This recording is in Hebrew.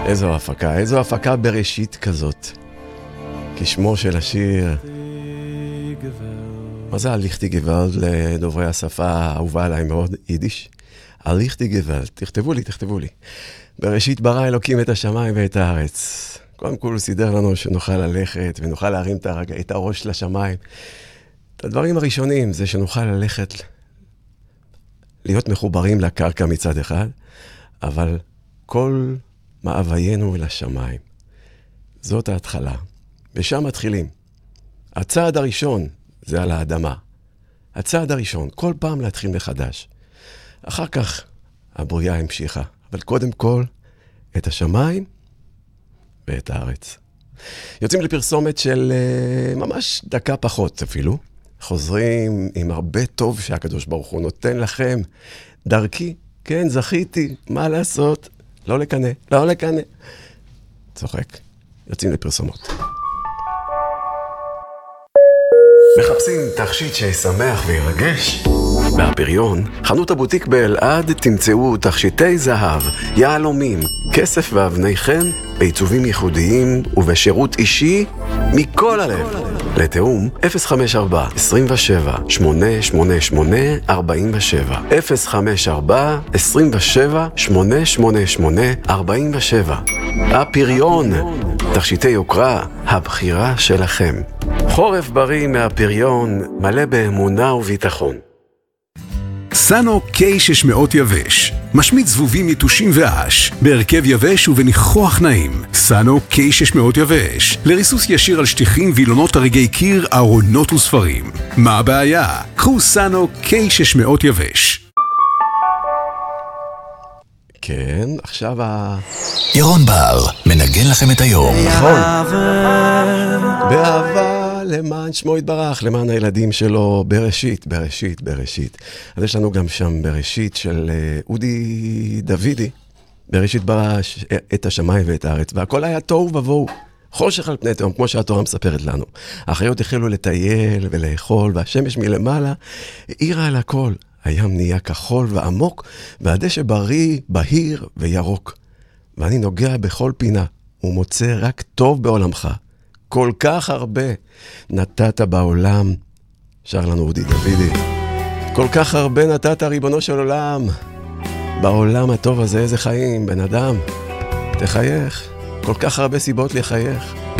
איזו הפקה בראשית כזאת. כשמו של השיר. מה זה הליכטי גוואלד לדוברי השפה האהובה עליי מאוד, יידיש? הליכטי גוואלד, תכתבו לי. בראשית ברא אלוקים את השמיים ואת הארץ. קודם כל הוא סידר לנו שנוכל ללכת ונוכל להרים את הראש לשמיים. את הדברים הראשונים זה שנוכל ללכת, להיות מחוברים לקרקע מצד אחד, אבל כל מאוויינו אל השמיים. זאת ההתחלה. ושם מתחילים. הצעד הראשון זה על האדמה. הצעד הראשון, כל פעם להתחיל מחדש. אחר כך הבריאה המשיכה. אבל קודם כל, את השמיים ואת הארץ. יוצאים לפרסומת של ממש דקה פחות אפילו. חוזרים עם הרבה טוב שהקדוש ברוך הוא נותן לכם. דרכי, כן, זכיתי, מה לעשות? לא לקנה. צוחק. יוצאים לפרסומות. מחפשים תכשיט שישמח וירגש? בהפריון, חנות הבוטיק באלעד תמצאו תכשיטי זהב, יהלומים, כסף ואבני חן, בעיצובים ייחודיים ובשירות אישי מכל הלב. לתאום 054 27 888 47 054 27 888 47. הפריון, תכשיטי יוקרה, הבחירה שלכם. חורף בריא מהפריון, מלא באמונה וביטחון. סאנו K600 יבש, משמיד זבובים יתושים ואש, בהרכב יבש ובניחוח נעים. סאנו K600 יבש, לריסוס ישיר על שטיחים וילונות הרגי קיר, ארונות וספרים. מה הבעיה? קחו סאנו K600 יבש. כן, עכשיו ירון בר מנגן לכם את היום. נכון. באהבה למען שמו יתברך, למען הילדים שלו, בראשית. אז יש לנו גם שם בראשית של אודי דוידי, בראשית ברא את השמיים ואת הארץ, והכל היה תוהו ובוהו, חושך על פני תהום, כמו שהתורה מספרת לנו. החיות החלו לטייל ולאכול, והשמש מלמעלה האירה על הכל. הים נהיה כחול ועמוק, והדשא בריא, בהיר וירוק. ואני נוגע בכל פינה, ומוצא רק טוב בעולמך. כל כך הרבה נתת בעולם, שר לנו אודי דוידי. כל כך הרבה נתת ריבונו של עולם. בעולם הטוב הזה איזה חיים, בן אדם. תחייך. כל כך הרבה סיבות לחייך.